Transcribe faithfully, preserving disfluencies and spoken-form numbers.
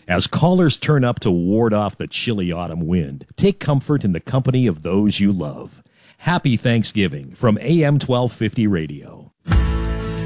As callers turn up to ward off the chilly autumn wind, take comfort in the company of those you love. Happy Thanksgiving from A M twelve fifty Radio.